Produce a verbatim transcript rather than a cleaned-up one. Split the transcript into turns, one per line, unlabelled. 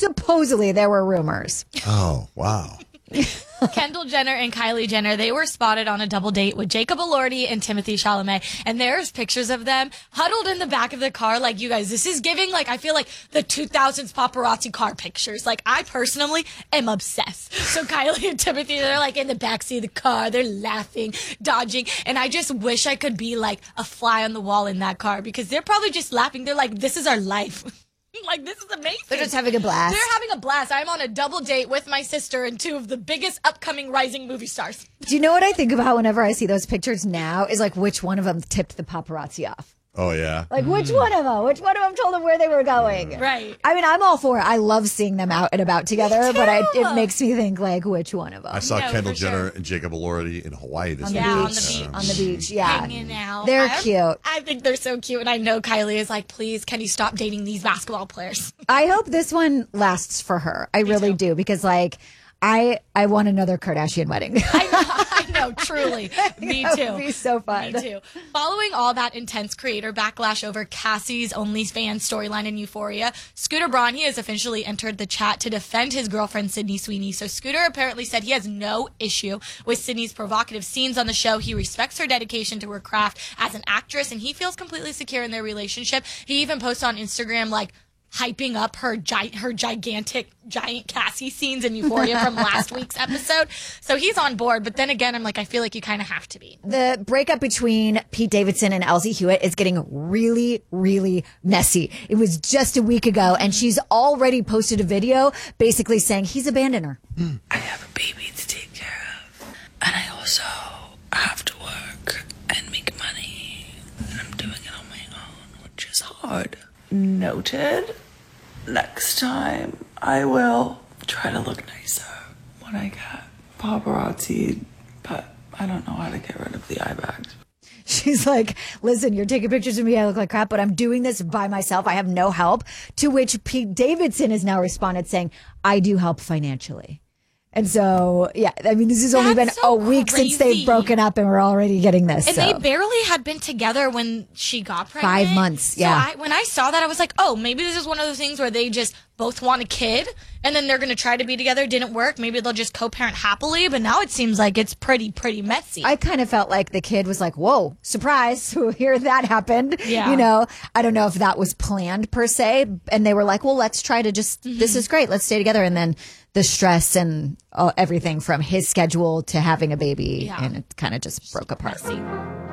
supposedly there were rumors.
Oh, wow.
Kendall Jenner and Kylie Jenner, they were spotted on a double date with Jacob Elordi and Timothy Chalamet. And there's pictures of them huddled in the back of the car. Like, you guys, this is giving, like, I feel like the two thousands paparazzi car pictures. Like, I personally am obsessed. So Kylie and Timothy, they're like in the backseat of the car. They're laughing, dodging. And I just wish I could be like a fly on the wall in that car because they're probably just laughing. They're like, this is our life. Like, this is amazing.
They're just having a blast.
They're having a blast. I'm on a double date with my sister and two of the biggest upcoming rising movie stars.
Do you know what I think about whenever I see those pictures now is like which one of them tipped the paparazzi off?
Oh, yeah.
Like, which one of them? Which one of them told them where they were going?
Right.
I mean, I'm all for it. I love seeing them out and about together, but I, it makes me think, like, which one of them?
I saw
No,
Kendall
for
Jenner
sure.
and Jacob Elordi in Hawaii this
on the
week.
Yeah, on
beach.
the beach.
On the beach, yeah.
Hanging out.
They're
I'm-
cute.
I think they're so cute, and I know Kylie is like, please, can you stop dating these basketball players?
I hope this one lasts for her. I really
too.
do, because, like, I I want another Kardashian wedding.
I know, I know, truly. Me
That
too.
would be so fun.
Me too. Following all that intense creator backlash over Cassie's OnlyFans storyline in Euphoria, Scooter Braun, he has officially entered the chat to defend his girlfriend, Sydney Sweeney. So Scooter apparently said he has no issue with Sydney's provocative scenes on the show. He respects her dedication to her craft as an actress, and he feels completely secure in their relationship. He even posts on Instagram, like, hyping up her gi- her gigantic, giant Cassie scenes in Euphoria from last week's episode. So he's on board. But then again, I'm like, I feel like you kind of have to be.
The breakup between Pete Davidson and Elsie Hewitt is getting really, really messy. It was just a week ago, and she's already posted a video basically saying he's abandoned her.
I have a baby to take care of, and I also have to work and make money, and I'm doing it on my own, which is hard. Noted. Next time, I will try to look nicer when I get paparazzi, but I don't know how to get rid of the eye bags.
She's like, listen, you're taking pictures of me. I look like crap, but I'm doing this by myself. I have no help. To which Pete Davidson has now responded saying, I do help financially. And so, yeah, I mean, this has only been
That's so
a week since
crazy.
they've broken up and we're already getting this.
And
so.
they barely had been together when she got pregnant.
Five months, yeah.
So I, when I saw that, I was like, oh, maybe this is one of those things where they just both want a kid and then they're going to try to be together. Didn't work. Maybe they'll just co-parent happily. But now it seems like it's pretty, pretty messy.
I kind of felt like the kid was like, whoa, surprise. Here that happened.
Yeah.
You know, I don't know if that was planned per se. And they were like, well, let's try to just, mm-hmm. this is great. Let's stay together. And then the stress and uh, everything from his schedule to having a baby.
Yeah.
And it kind of just broke apart.
Messy.